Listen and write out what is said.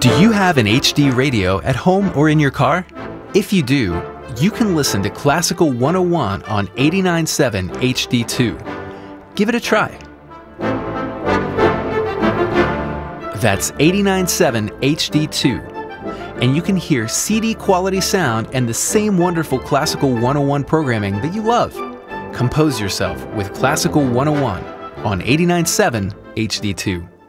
Do you have an HD radio at home or in your car? If you do, you can listen to Classical 101 on 89.7 HD2. Give it a try. That's 89.7 HD2. And you can hear CD quality sound and the same wonderful Classical 101 programming that you love. Compose yourself with Classical 101 on 89.7 HD2.